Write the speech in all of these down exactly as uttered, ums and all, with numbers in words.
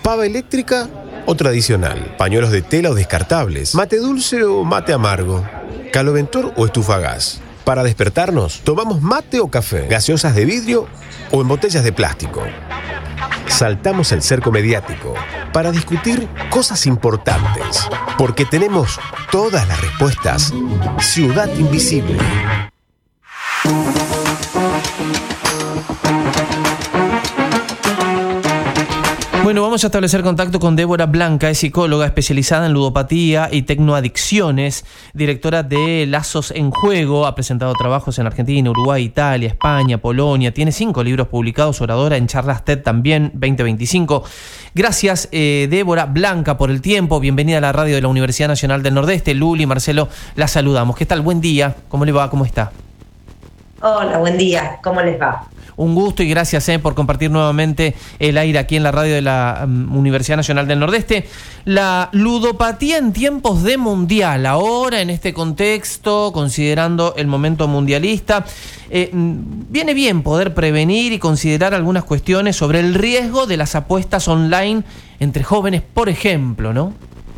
¿Pava eléctrica o tradicional? ¿Pañuelos de tela o descartables? ¿Mate dulce o mate amargo? ¿Caloventor o estufa a gas? Para despertarnos, ¿tomamos mate o café? ¿Gaseosas de vidrio o en botellas de plástico? Saltamos el cerco mediático para discutir cosas importantes, porque tenemos todas las respuestas. Ciudad Invisible. Bueno, vamos a establecer contacto con Débora Blanca, es psicóloga especializada en ludopatía y tecnoadicciones, directora de Lazos en Juego, ha presentado trabajos en Argentina, Uruguay, Italia, España, Polonia, tiene cinco libros publicados, oradora en charlas TED también, veinte veinticinco. Gracias, eh, Débora Blanca, por el tiempo, bienvenida a la radio de la Universidad Nacional del Nordeste. Luli, Marcelo, la saludamos. ¿Qué tal? Buen día, ¿cómo le va? ¿Cómo está? Hola, buen día, ¿cómo les va? Un gusto y gracias eh, por compartir nuevamente el aire aquí en la radio de la um, Universidad Nacional del Nordeste. La ludopatía en tiempos de mundial, ahora en este contexto, considerando el momento mundialista, eh, viene bien poder prevenir y considerar algunas cuestiones sobre el riesgo de las apuestas online entre jóvenes, por ejemplo, ¿no?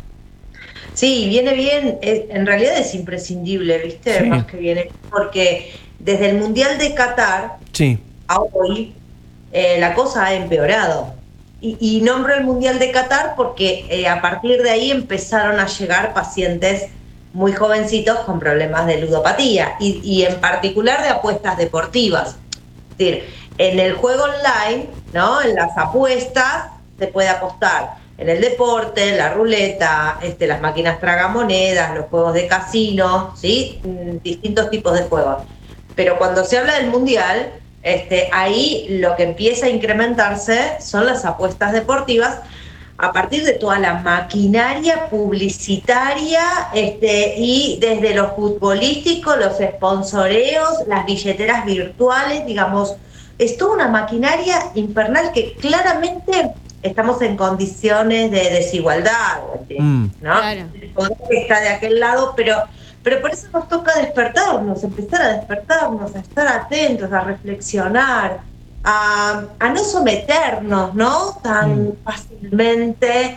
Sí, viene bien, es, en realidad es imprescindible, ¿viste? Sí. Más que viene, porque desde el Mundial de Qatar... Sí. A hoy eh, la cosa ha empeorado. Y, y nombro el Mundial de Qatar porque eh, a partir de ahí empezaron a llegar pacientes muy jovencitos con problemas de ludopatía y, y en particular de apuestas deportivas. Es decir, en el juego online, ¿no? En las apuestas se puede apostar en el deporte, la ruleta, este, las máquinas tragamonedas, los juegos de casino, ¿sí? Distintos tipos de juegos. Pero cuando se habla del Mundial... Este, ahí lo que empieza a incrementarse son las apuestas deportivas a partir de toda la maquinaria publicitaria este, y desde lo futbolístico, los sponsoreos, las billeteras virtuales, digamos, es toda una maquinaria infernal que claramente estamos en condiciones de desigualdad, mm. ¿no? Claro. El poder está de aquel lado, pero... Pero por eso nos toca despertarnos, empezar a despertarnos, a estar atentos, a reflexionar, a, a no someternos, ¿no? Tan mm. fácilmente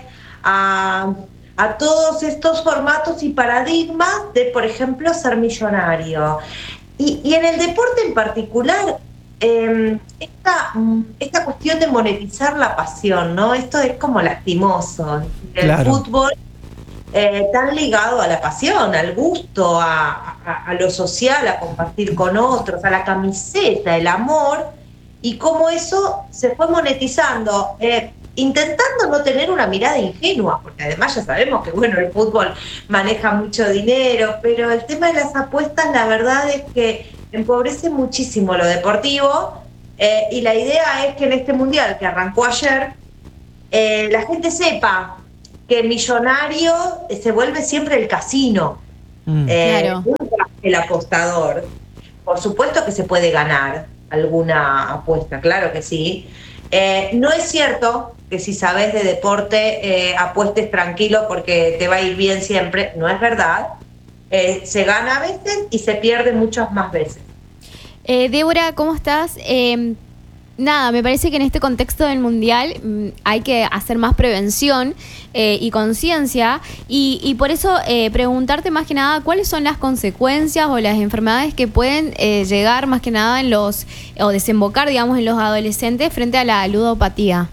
a, a todos estos formatos y paradigmas de, por ejemplo, ser millonario. Y, y en el deporte en particular, eh, esta, esta cuestión de monetizar la pasión, ¿no? Esto es como lastimoso. El claro. fútbol... Eh, tan ligado a la pasión, al gusto, a, a, a lo social, a compartir con otros, a la camiseta, el amor, y cómo eso se fue monetizando, eh, intentando no tener una mirada ingenua, porque además ya sabemos que bueno, el fútbol maneja mucho dinero, pero el tema de las apuestas, la verdad es que empobrece muchísimo lo deportivo, eh, y la idea es que en este mundial que arrancó ayer, eh, la gente sepa que millonario se vuelve siempre el casino, mm, eh, claro. el apostador. Por supuesto que se puede ganar alguna apuesta, claro que sí. Eh, no es cierto que si sabes de deporte eh, apuestes tranquilo porque te va a ir bien siempre, no es verdad. Eh, se gana a veces y se pierde muchas más veces. Eh, Débora, ¿cómo estás? Eh, Nada, me parece que en este contexto del mundial mmm, hay que hacer más prevención eh, y conciencia y, y por eso eh, preguntarte más que nada cuáles son las consecuencias o las enfermedades que pueden eh, llegar más que nada en los o desembocar, digamos, en los adolescentes frente a la ludopatía.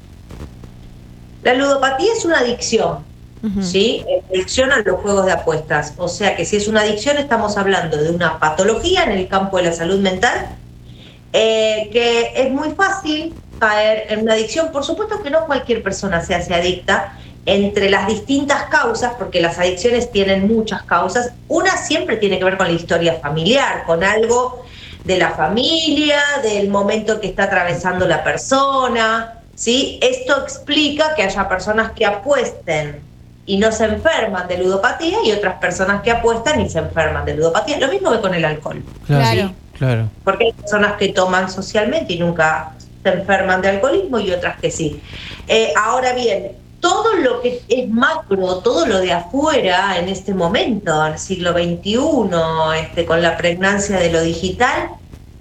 La ludopatía es una adicción, uh-huh. ¿sí? Adicción a los juegos de apuestas. O sea que si es una adicción estamos hablando de una patología en el campo de la salud mental. Eh, que es muy fácil caer en una adicción. Por supuesto que no cualquier persona se hace adicta. Entre las distintas causas, porque las adicciones tienen muchas causas, una siempre tiene que ver con la historia familiar, con algo de la familia, del momento que está atravesando la persona, ¿sí? Esto explica que haya personas que apuesten y no se enferman de ludopatía y otras personas que apuestan y se enferman de ludopatía. Lo mismo que con el alcohol. Claro. ¿Sí? Claro. Porque hay personas que toman socialmente y nunca se enferman de alcoholismo y otras que sí. Eh, ahora bien, todo lo que es macro, todo lo de afuera en este momento, en el siglo veintiuno, este, con la pregnancia de lo digital,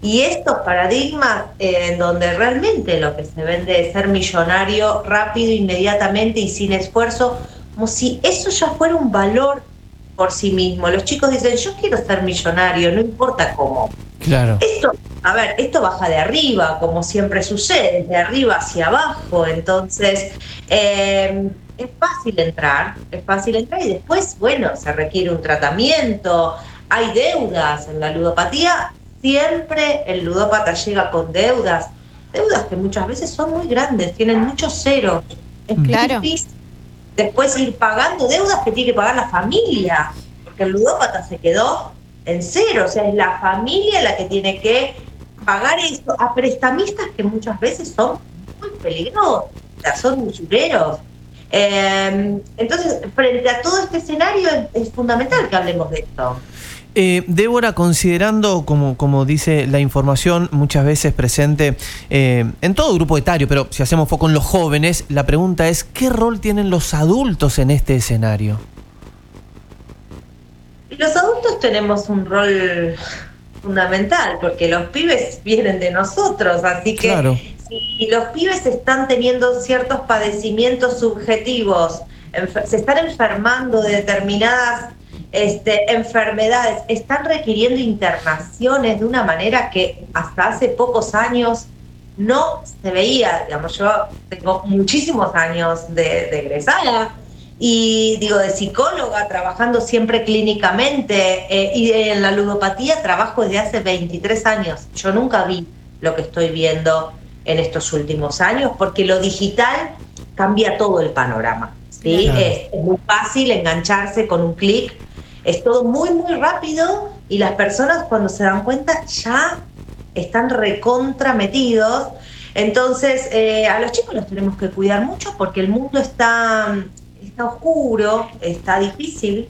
Y estos paradigmas eh, en donde realmente lo que se vende es ser millonario rápido, inmediatamente y sin esfuerzo, como si eso ya fuera un valor por sí mismo. Los chicos dicen, yo quiero ser millonario, no importa cómo. Claro. Esto, a ver, esto baja de arriba, como siempre sucede, de arriba hacia abajo. Entonces, eh, es fácil entrar, es fácil entrar y después, bueno, se requiere un tratamiento, hay deudas en la ludopatía. Siempre el ludópata llega con deudas, deudas que muchas veces son muy grandes, tienen muchos ceros. Es Claro. difícil después ir pagando deudas que tiene que pagar la familia, porque el ludópata se quedó en cero, o sea, es la familia la que tiene que pagar esto a prestamistas que muchas veces son muy peligrosos, o sea, son usureros. Eh, entonces, frente a todo este escenario es, es fundamental que hablemos de esto. Eh, Débora, considerando, como, como dice la información, muchas veces presente eh, en todo grupo etario, pero si hacemos foco en los jóvenes, la pregunta es, ¿qué rol tienen los adultos en este escenario? Los adultos tenemos un rol fundamental, porque los pibes vienen de nosotros, así que Claro. si los pibes están teniendo ciertos padecimientos subjetivos, enfer- se están enfermando de determinadas Este, enfermedades, están requiriendo internaciones de una manera que hasta hace pocos años no se veía. Digamos, yo tengo muchísimos años de, de egresada y digo de psicóloga, trabajando siempre clínicamente, eh, y en la ludopatía trabajo desde hace veintitrés años. Yo nunca vi lo que estoy viendo en estos últimos años, porque lo digital cambia todo el panorama, ¿sí? Claro. Es, es muy fácil engancharse con un clic. Es todo muy, muy rápido y las personas cuando se dan cuenta ya están recontrametidos. Entonces, eh, a los chicos los tenemos que cuidar mucho porque el mundo está, está oscuro, está difícil.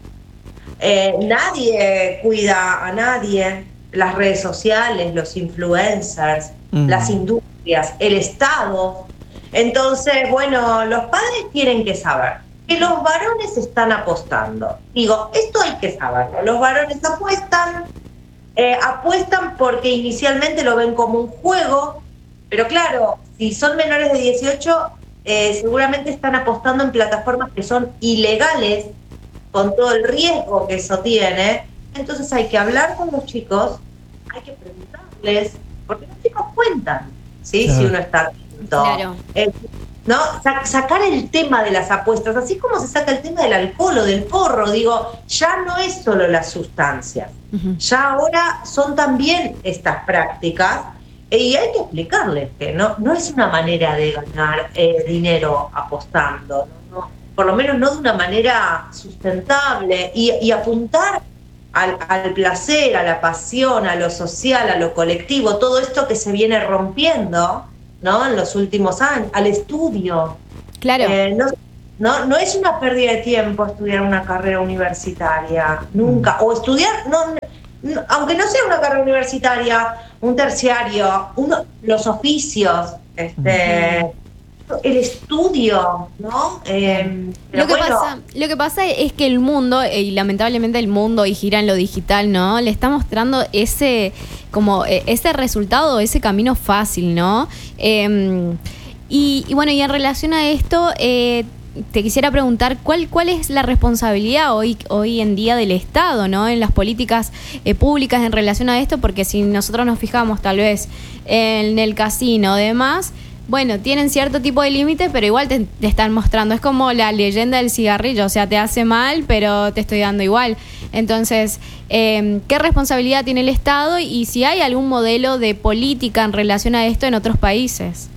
Eh, nadie cuida a nadie. Las redes sociales, los influencers, Mm. las industrias, el Estado. Entonces, bueno, los padres tienen que saber que los varones están apostando. Digo, esto hay que saberlo. Los varones apuestan, eh, apuestan porque inicialmente lo ven como un juego, pero claro, si son menores de dieciocho, eh, seguramente están apostando en plataformas que son ilegales, con todo el riesgo que eso tiene. Entonces hay que hablar con los chicos, hay que preguntarles, porque los chicos cuentan, ¿sí? Claro. Si uno está atento. Claro. Eh, ¿no? Sa- sacar el tema de las apuestas, así como se saca el tema del alcohol o del porro, digo, ya no es solo las sustancias, Ujú. ya ahora son también estas prácticas, eh, y hay que explicarles que no, no es una manera de ganar eh, dinero apostando, ¿no? No, por lo menos no de una manera sustentable, y, y apuntar al, al placer, a la pasión, a lo social, a lo colectivo, todo esto que se viene rompiendo, ¿no? En los últimos años, al estudio. Claro. Eh, no, no, no es una pérdida de tiempo estudiar una carrera universitaria, nunca. O estudiar, no, no, aunque no sea una carrera universitaria, un terciario, uno, los oficios, este, el estudio, ¿no? Eh, pero Lo que, bueno, pasa, lo que pasa es que el mundo, eh, y lamentablemente el mundo y gira en lo digital, ¿no? Le está mostrando ese como eh, ese resultado, ese camino fácil, ¿no? Eh, y, y bueno, y en relación a esto, eh, te quisiera preguntar cuál cuál es la responsabilidad hoy hoy en día del Estado, ¿no? En las políticas eh, públicas en relación a esto, porque si nosotros nos fijamos tal vez en el casino o demás, bueno, tienen cierto tipo de límite, pero igual te, te están mostrando. Es como la leyenda del cigarrillo, o sea, te hace mal, pero te estoy dando igual. Entonces, eh, ¿qué responsabilidad tiene el Estado y si hay algún modelo de política en relación a esto en otros países?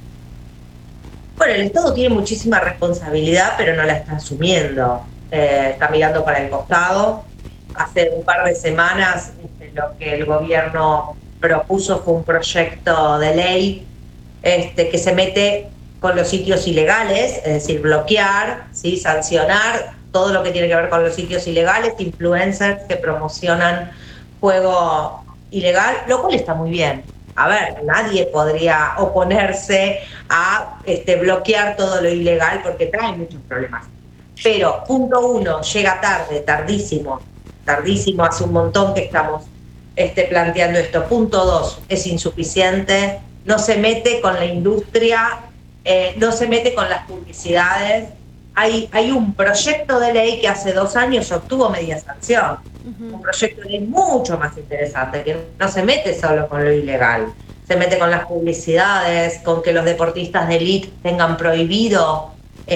Bueno, el Estado tiene muchísima responsabilidad, pero no la está asumiendo. Eh, está mirando para el costado. Hace un par de semanas este, lo que el gobierno propuso fue un proyecto de ley este, que se mete con los sitios ilegales, es decir, bloquear, ¿sí? Sancionar todo lo que tiene que ver con los sitios ilegales, influencers que promocionan juego ilegal, lo cual está muy bien. A ver, nadie podría oponerse a este, bloquear todo lo ilegal porque trae muchos problemas. Pero, punto uno, llega tarde, tardísimo, tardísimo, hace un montón que estamos este, planteando esto. Punto dos, es insuficiente, no se mete con la industria, eh, no se mete con las publicidades. Hay, hay un proyecto de ley que hace dos años obtuvo media sanción, uh-huh. un proyecto de ley mucho más interesante, que no se mete solo con lo ilegal, se mete con las publicidades, con que los deportistas de élite tengan prohibido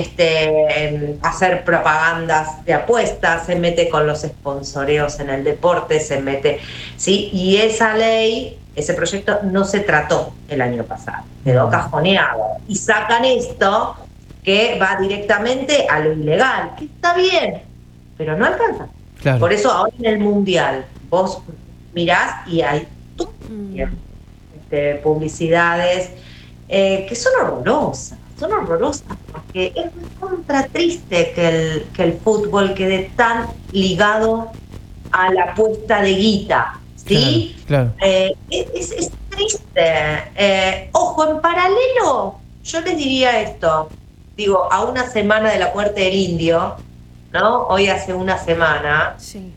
este, hacer propagandas de apuestas, se mete con los sponsoreos en el deporte, se mete, ¿sí? Y esa ley, ese proyecto no se trató el año pasado, quedó cajoneado. Y sacan esto que va directamente a lo ilegal, que está bien, pero no alcanza. Claro. Por eso ahora en el Mundial vos mirás y hay mm. este, publicidades eh, que son horrorosas, son horrorosas, porque es contra triste que el, que el fútbol quede tan ligado a la apuesta de guita, ¿sí? Claro, claro. Eh, es, es triste. Eh, ojo, en paralelo, yo les diría esto. Digo, a una semana de la muerte del indio, ¿no? Hoy hace una semana. Sí.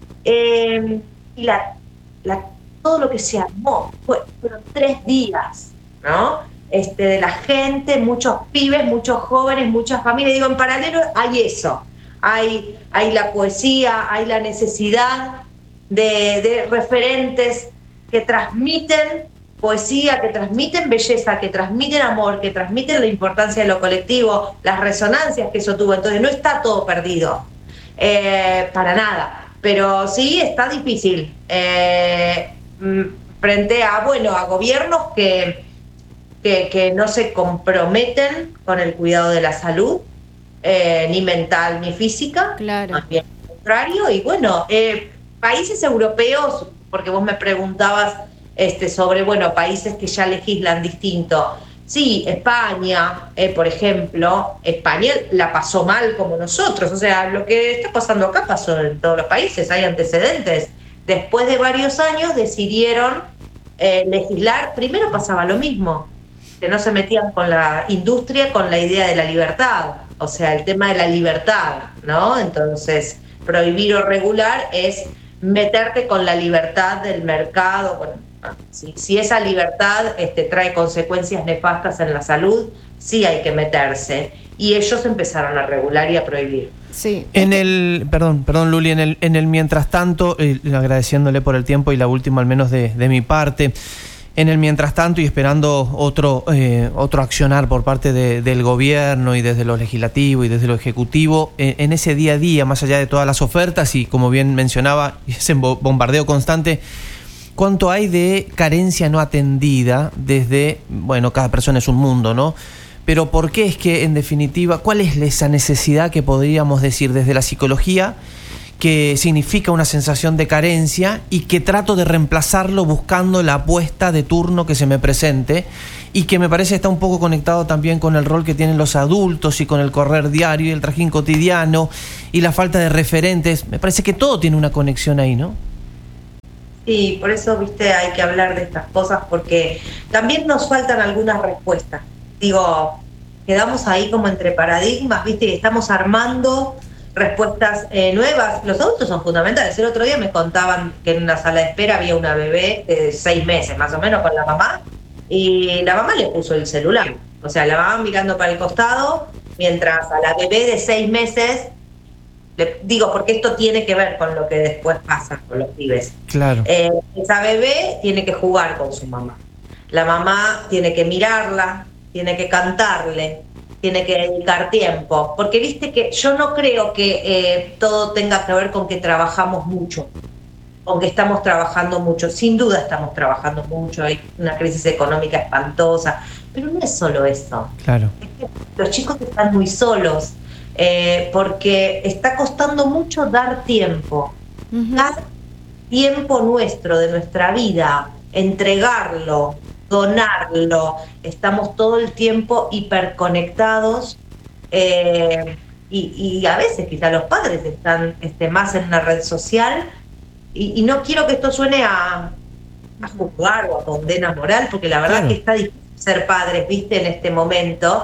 Eh, y la, la, todo lo que se armó fue, fueron tres días, ¿no? Este, de la gente, muchos pibes, muchos jóvenes, muchas familias. Digo, en paralelo hay eso. Hay, hay la poesía, hay la necesidad de, de referentes que transmiten poesía, que transmiten belleza, que transmiten amor, que transmiten la importancia de lo colectivo, las resonancias que eso tuvo. Entonces no está todo perdido, eh, para nada, pero sí está difícil eh, frente a, bueno, a gobiernos que, que, que no se comprometen con el cuidado de la salud, eh, ni mental ni física, claro. Más bien al contrario. Y bueno, eh, países europeos, porque vos me preguntabas Este, sobre, bueno, países que ya legislan distinto. Sí, España, eh, por ejemplo, España la pasó mal como nosotros, o sea, lo que está pasando acá pasó en todos los países, hay antecedentes. Después de varios años decidieron eh, legislar, primero pasaba lo mismo, que no se metían con la industria, con la idea de la libertad, o sea, el tema de la libertad, ¿no? Entonces, prohibir o regular es meterte con la libertad del mercado, bueno, Si, si esa libertad este, trae consecuencias nefastas en la salud, sí hay que meterse. Y ellos empezaron a regular y a prohibir. Sí. En el, perdón, perdón Luli, en el, en el mientras tanto, eh, agradeciéndole por el tiempo y la última al menos de, de mi parte, en el mientras tanto y esperando otro, eh, otro accionar por parte de, del gobierno y desde lo legislativo y desde lo ejecutivo, eh, en ese día a día, más allá de todas las ofertas y como bien mencionaba, ese bombardeo constante, ¿cuánto hay de carencia no atendida desde, bueno, cada persona es un mundo, ¿no? Pero ¿por qué es que, en definitiva, cuál es esa necesidad que podríamos decir desde la psicología que significa una sensación de carencia y que trato de reemplazarlo buscando la apuesta de turno que se me presente y que me parece está un poco conectado también con el rol que tienen los adultos y con el correr diario y el trajín cotidiano y la falta de referentes? Me parece que todo tiene una conexión ahí, ¿no? Sí, por eso, viste, hay que hablar de estas cosas porque también nos faltan algunas respuestas. Digo, quedamos ahí como entre paradigmas, viste, y estamos armando respuestas eh, nuevas. Los adultos son fundamentales. El otro día me contaban que en una sala de espera había una bebé de seis meses, más o menos, con la mamá, y la mamá le puso el celular. O sea, la mamá mirando para el costado, mientras a la bebé de seis meses... Le digo, porque esto tiene que ver con lo que después pasa con los pibes. Claro. Eh, esa bebé tiene que jugar con su mamá. La mamá tiene que mirarla, tiene que cantarle, tiene que dedicar tiempo. Porque viste que yo no creo que eh, todo tenga que ver con que trabajamos mucho, con que estamos trabajando mucho. Sin duda estamos trabajando mucho, hay una crisis económica espantosa, pero no es solo eso. Claro. Es que los chicos están muy solos. Eh, porque está costando mucho dar tiempo, uh-huh. dar tiempo nuestro, de nuestra vida, entregarlo, donarlo. Estamos todo el tiempo hiperconectados eh, y, y a veces quizá los padres están este, más en una red social y, y no quiero que esto suene a, a juzgar o a condena moral, porque la verdad claro. que está difícil ser padres, viste, en este momento.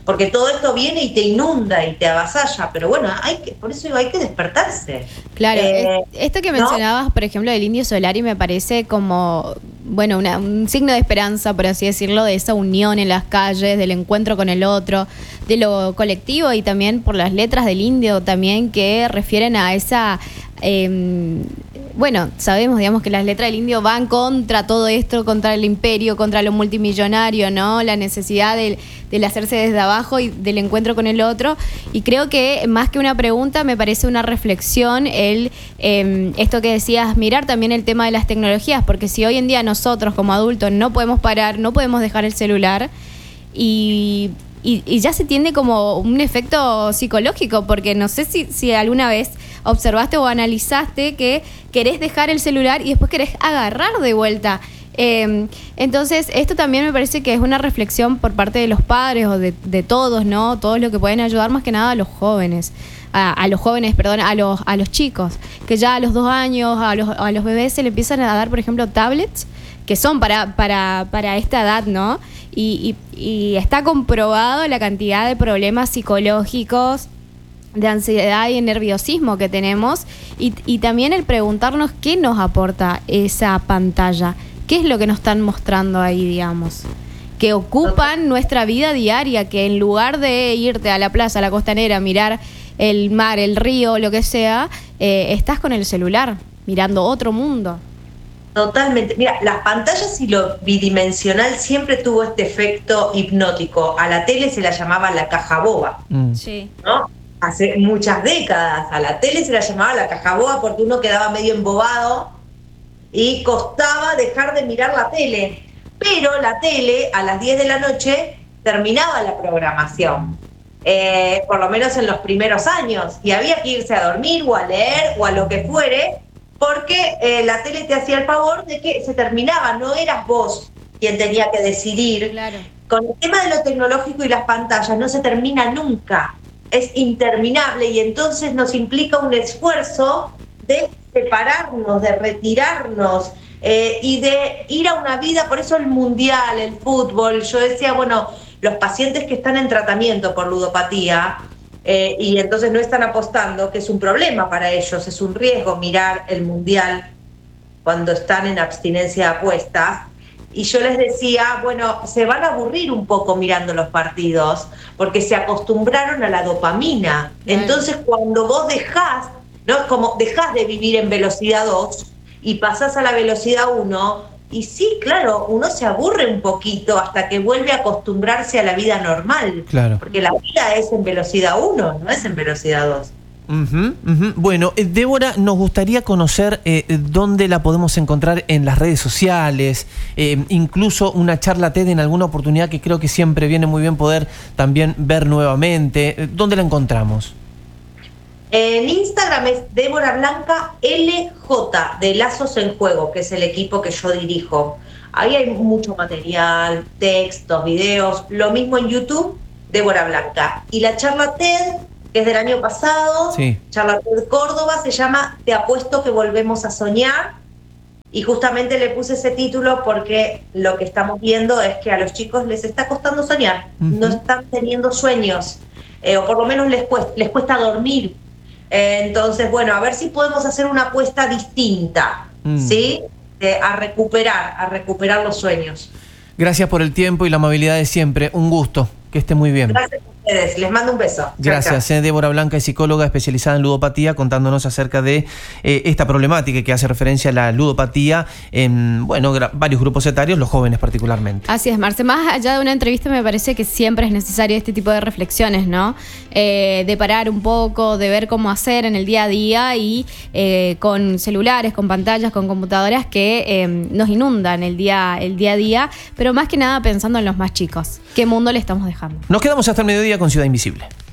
porque todo esto viene y te inunda y te avasalla, pero bueno, hay que, por eso digo, hay que despertarse. Claro, Eh, esto que ¿no? mencionabas, por ejemplo, del Indio Solari me parece como, bueno, una- un signo de esperanza, por así decirlo, de esa unión en las calles, del encuentro con el otro, de lo colectivo, y también por las letras del Indio también que refieren a esa... eh, bueno, sabemos, digamos, que las letras del Indio van contra todo esto, contra el imperio, contra lo multimillonario, ¿no? La necesidad del, del hacerse desde abajo y del encuentro con el otro. Y creo que más que una pregunta, me parece una reflexión el eh, esto que decías, mirar también el tema de las tecnologías, porque si hoy en día nosotros como adultos no podemos parar, no podemos dejar el celular, y... Y, y ya se tiende como un efecto psicológico, porque no sé si, si alguna vez observaste o analizaste que querés dejar el celular y después querés agarrar de vuelta. Eh, entonces, esto también me parece que es una reflexión por parte de los padres o de, de todos, ¿no? Todos los que pueden ayudar más que nada a los jóvenes. A, a los jóvenes, perdón, a los, a los chicos, que ya a los dos años, a los, a los bebés se le empiezan a dar, por ejemplo, tablets, que son para, para, para esta edad, ¿no? Y, y, y está comprobado la cantidad de problemas psicológicos, de ansiedad y de nerviosismo que tenemos, y, y también el preguntarnos qué nos aporta esa pantalla, qué es lo que nos están mostrando ahí, digamos, que ocupan nuestra vida diaria, que en lugar de irte a la plaza, a la costanera, mirar el mar, el río, lo que sea, eh, estás con el celular, mirando otro mundo. Totalmente. Mira, las pantallas y lo bidimensional siempre tuvo este efecto hipnótico. A la tele se la llamaba la caja boba, Mm. Sí. ¿no? Hace muchas décadas a la tele se la llamaba la caja boba porque uno quedaba medio embobado y costaba dejar de mirar la tele. Pero la tele a las diez de la noche terminaba la programación, eh, por lo menos en los primeros años, y había que irse a dormir o a leer o a lo que fuere, porque eh, la tele te hacía el favor de que se terminaba, no eras vos quien tenía que decidir. Claro. Con el tema de lo tecnológico y las pantallas no se termina nunca, es interminable, y entonces nos implica un esfuerzo de separarnos, de retirarnos eh, y de ir a una vida. Por eso el mundial, el fútbol, yo decía, bueno, los pacientes que están en tratamiento por ludopatía, Eh, y entonces no están apostando, que es un problema para ellos, es un riesgo mirar el mundial cuando están en abstinencia de apuestas. Y yo les decía, bueno, se van a aburrir un poco mirando los partidos, porque se acostumbraron a la dopamina. Claro. Entonces cuando vos dejás, ¿no? Como dejás de vivir en velocidad dos y pasás a la velocidad uno, y sí, claro, uno se aburre un poquito hasta que vuelve a acostumbrarse a la vida normal. Claro. Porque la vida es en velocidad uno, no es en velocidad dos. Ujú, ujú. Bueno, eh, Débora, nos gustaría conocer eh, dónde la podemos encontrar en las redes sociales, eh, incluso una charla TED en alguna oportunidad, que creo que siempre viene muy bien poder también ver nuevamente. Eh, ¿Dónde la encontramos? En Instagram es Débora Blanca L J, de Lazos en Juego, que es el equipo que yo dirijo. Ahí hay mucho material, textos, videos. Lo mismo en YouTube, Débora Blanca. Y la charla TED, que es del año pasado, Sí. charla TED Córdoba, se llama Te apuesto que volvemos a soñar. Y justamente le puse ese título porque lo que estamos viendo es que a los chicos les está costando soñar. Ujú. No están teniendo sueños, eh, o por lo menos les cuesta, les cuesta dormir. Eh, entonces, bueno, a ver si podemos hacer una apuesta distinta, Mm. ¿sí? De, a recuperar, a recuperar los sueños. Gracias por el tiempo y la amabilidad de siempre. Un gusto. Que esté muy bien. Gracias a ustedes, les mando un beso. Chao, Gracias. chao. Eh, Débora Blanca es psicóloga especializada en ludopatía, contándonos acerca de eh, esta problemática que hace referencia a la ludopatía en, bueno, gra- varios grupos etarios, los jóvenes particularmente. Así es, Marce. Más allá de una entrevista, me parece que siempre es necesario este tipo de reflexiones, ¿no? Eh, de parar un poco, de ver cómo hacer en el día a día, y eh, con celulares, con pantallas, con computadoras que eh, nos inundan el día, el día a día, pero más que nada pensando en los más chicos. ¿Qué mundo le estamos dejando? Nos quedamos hasta el mediodía con Ciudad Invisible.